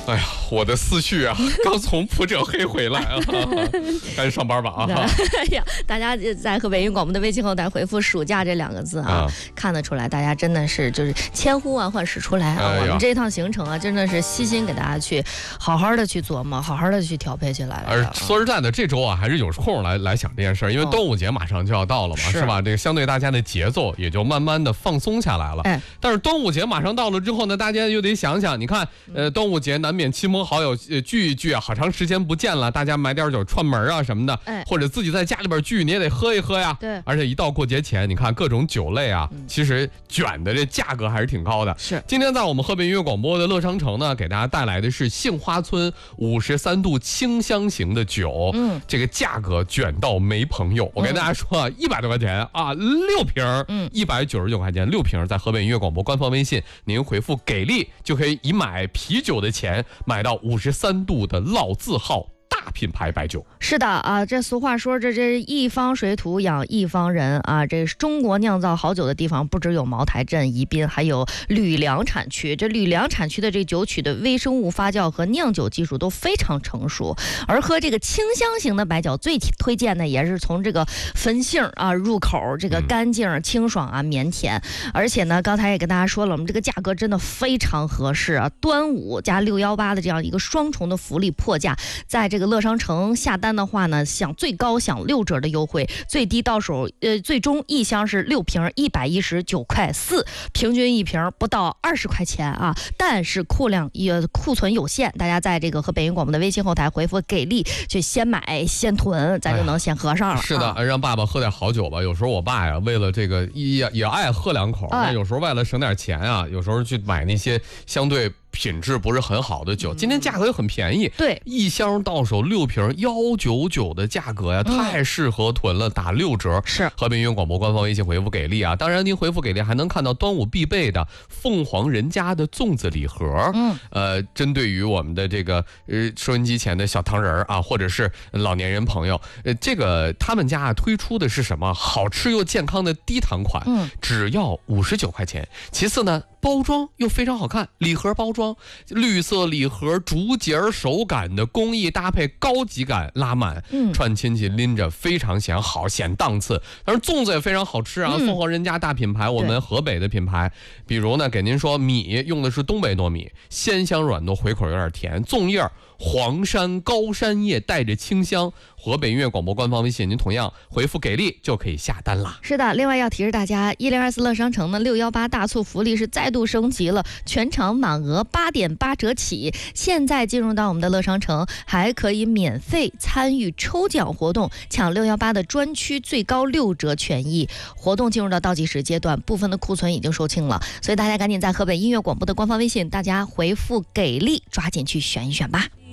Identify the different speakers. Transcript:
Speaker 1: 哎呀，我的思绪啊，刚从普者黑回来啊，赶紧上班吧啊！
Speaker 2: 哎呀，大家在河北音乐广播的微信后台回复"暑假"这2个字啊，看得出来，大家真的是就是千呼万唤始出来啊！我们这一趟行程啊，真的是悉心给大家去好好的去琢磨，好好的去调配起来了。
Speaker 1: 而说实在的，这周啊，还是有空来想这件事儿，因为端午节马上就要到了嘛，是吧？这个相对大家的节奏也就慢慢的放松下来了。但是端午节马上到了之后呢，大家又得想想，你看，端午节难免亲朋好友聚一聚啊，好长时间不见了，大家买点酒串门啊什么的，或者自己在家里边聚，你也得喝一喝呀。
Speaker 2: 对，
Speaker 1: 而且一到过节前，你看各种酒类啊，其实卷的这价格还是挺高的。
Speaker 2: 是，
Speaker 1: 今天在我们河北音乐广播的乐商城呢，给大家带来的是杏花村53度清香型的酒，这个价格卷到没朋友。我跟大家说啊，100多块钱啊，6瓶，199块钱6瓶，在河北音乐广播官方微信，您回复"给力"就可以以买啤酒的钱买到53度的老字号大品牌白酒。
Speaker 2: 是的啊，这俗话说，这一方水土养一方人啊。这中国酿造好酒的地方不只有茅台镇、宜宾，还有吕梁产区。这吕梁产区的这酒曲的微生物发酵和酿酒技术都非常成熟。而喝这个清香型的白酒，最推荐的也是从这个汾杏啊入口，这个干净、清爽啊、绵甜。而且呢，刚才也跟大家说了，我们这个价格真的非常合适啊。端午加618的这样一个双重的福利破价，在这个乐商城下单的话呢，最高享6折的优惠，最低到手最终一箱是6瓶119.4块，平均一瓶不到20块钱啊。但是库存有限，大家在这个河北音广播的微信后台回复"给力"，去先买先囤，咱就能先喝上了。
Speaker 1: 是的，让爸爸喝点好酒吧。有时候我爸呀，为了这个也爱喝2口，那有时候为了省点钱啊，有时候去买那些相对品质不是很好的酒，今天价格又很便宜，
Speaker 2: 对，
Speaker 1: 一箱到手6瓶199的价格呀，太适合囤了，打6折。
Speaker 2: 是
Speaker 1: 河北音乐广播官方微信回复"给力"啊，当然您回复"给力"还能看到端午必备的凤凰人家的粽子礼盒。针对于我们的这个收音机前的小糖人啊，或者是老年人朋友，这个他们家推出的是什么好吃又健康的低糖款，只要59块钱。其次呢，包装又非常好看，礼盒包装，绿色礼盒，竹节手感的工艺搭配高级感拉满，串亲戚拎着非常显档次。当然粽子也非常好吃啊，凤凰人家大品牌，我们河北的品牌。比如呢，给您说米用的是东北糯米，鲜香软糯，回口有点甜。粽叶黄山高山叶带着清香。河北音乐广播官方微信，您同样回复"给力"就可以下单啦。
Speaker 2: 是的，另外要提示大家，1024乐商城呢618大促福利是再度升级了，全场满额8.8折起。现在进入到我们的乐商城，还可以免费参与抽奖活动，抢618的专区最高6折权益。活动进入到倒计时阶段，部分的库存已经售罄了，所以大家赶紧在河北音乐广播的官方微信，大家回复"给力"，抓紧去选一选吧。